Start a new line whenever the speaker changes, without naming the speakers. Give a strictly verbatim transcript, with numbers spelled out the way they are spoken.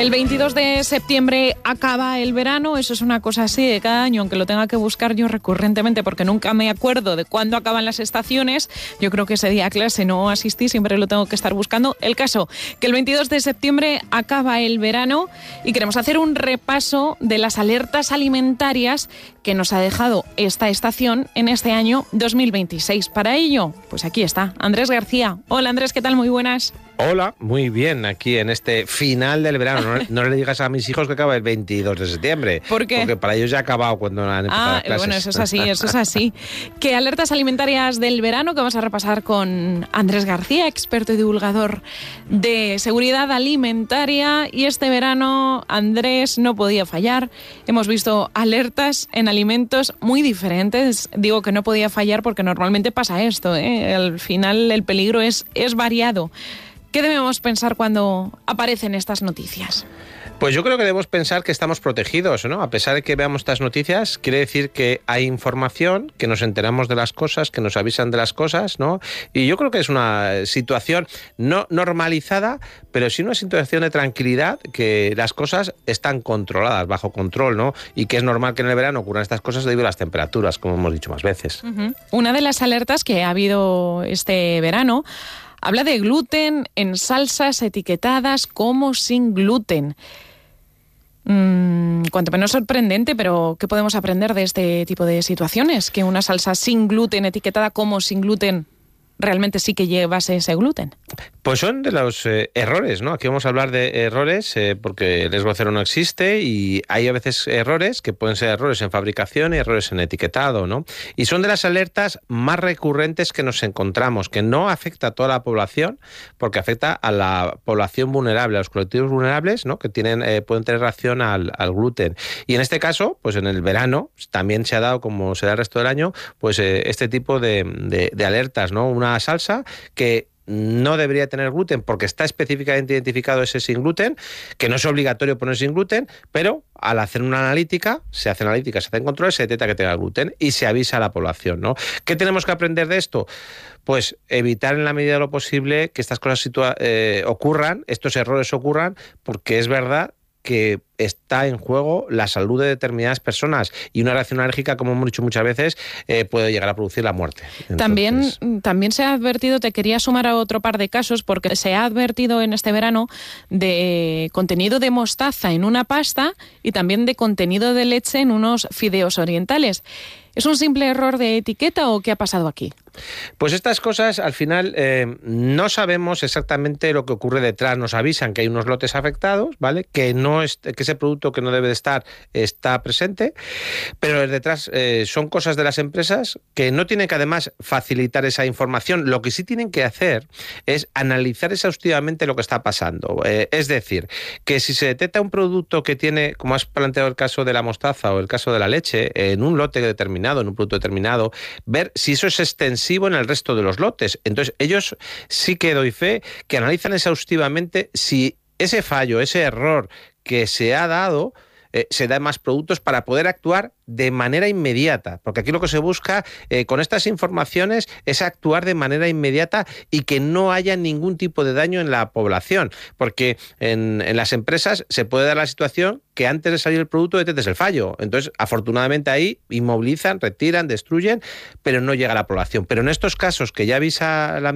El veintidós de septiembre acaba el verano, eso es una cosa así de cada año, aunque lo tenga que buscar yo recurrentemente porque nunca me acuerdo de cuándo acaban las estaciones. Yo creo que ese día a clase no asistí, siempre lo tengo que estar buscando. El caso, que el veintidós de septiembre acaba el verano y queremos hacer un repaso de las alertas alimentarias que nos ha dejado esta estación en este año dos mil veintiséis. Para ello, pues aquí está, Andrés García. Hola Andrés, ¿qué tal? Muy buenas.
Hola, muy bien, aquí en este final del verano. No, no le digas a mis hijos que acaba el veintidós de septiembre.
¿Por qué?
Porque para ellos ya ha acabado cuando han empezado
ah,
las clases.
Bueno, eso es así, eso es así. ¿Qué alertas alimentarias del verano que vamos a repasar con Andrés García, experto y divulgador de seguridad alimentaria? Y este verano, Andrés, no podía fallar. Hemos visto alertas en alimentos muy diferentes. Digo que no podía fallar porque normalmente pasa esto, ¿eh? Al final el peligro es, es variado. ¿Qué debemos pensar cuando aparecen estas noticias?
Pues yo creo que debemos pensar que estamos protegidos, ¿no? A pesar de que veamos estas noticias, quiere decir que hay información, que nos enteramos de las cosas, que nos avisan de las cosas, ¿no? Y yo creo que es una situación no normalizada, pero sí una situación de tranquilidad, que las cosas están controladas, bajo control, ¿no? Y que es normal que en el verano ocurran estas cosas debido a las temperaturas, como hemos dicho más veces.
Uh-huh. Una de las alertas que ha habido este verano habla de gluten en salsas etiquetadas como sin gluten. Mm, cuanto menos sorprendente, pero ¿qué podemos aprender de este tipo de situaciones? Que una salsa sin gluten, etiquetada como sin gluten, realmente sí que llevase ese gluten.
Pues son de los eh, errores, ¿no? Aquí vamos a hablar de errores eh, porque el riesgo cero no existe y hay a veces errores que pueden ser errores en fabricación y errores en etiquetado, ¿no? Y son de las alertas más recurrentes que nos encontramos, que no afecta a toda la población porque afecta a la población vulnerable, a los colectivos vulnerables, ¿no? Que tienen eh, pueden tener reacción al, al gluten. Y en este caso, pues en el verano también se ha dado, como se da el resto del año, pues eh, este tipo de, de, de alertas, ¿no? Una salsa que no debería tener gluten porque está específicamente identificado ese sin gluten, que no es obligatorio poner sin gluten, pero al hacer una analítica, se hace analítica, se hacen controles, se detecta que tenga gluten y se avisa a la población, ¿no? ¿Qué tenemos que aprender de esto? Pues evitar en la medida de lo posible que estas cosas situa- eh, ocurran, estos errores ocurran, porque es verdad que está en juego la salud de determinadas personas y una reacción alérgica, como hemos dicho muchas veces, eh, puede llegar a producir la muerte. Entonces...
También, también se ha advertido, te quería sumar a otro par de casos, porque se ha advertido en este verano de contenido de mostaza en una pasta y también de contenido de leche en unos fideos orientales. ¿Es un simple error de etiqueta o qué ha pasado aquí?
Pues estas cosas, al final, eh, no sabemos exactamente lo que ocurre detrás. Nos avisan que hay unos lotes afectados, ¿vale? Que no es, que ese producto que no debe de estar está presente, pero detrás eh, son cosas de las empresas que no tienen que además facilitar esa información. Lo que sí tienen que hacer es analizar exhaustivamente lo que está pasando. Eh, es decir, que si se detecta un producto que tiene, como has planteado el caso de la mostaza o el caso de la leche, en un lote determinado, en un producto determinado, ver si eso es extensivo en el resto de los lotes. Entonces, ellos sí que doy fe que analizan exhaustivamente si ese fallo, ese error que se ha dado, eh, se da en más productos para poder actuar de manera inmediata, porque aquí lo que se busca eh, con estas informaciones es actuar de manera inmediata y que no haya ningún tipo de daño en la población, porque en, en las empresas se puede dar la situación que antes de salir el producto detectes el fallo. Entonces, afortunadamente ahí inmovilizan, retiran, destruyen, pero no llega a la población. Pero en estos casos que ya avisa la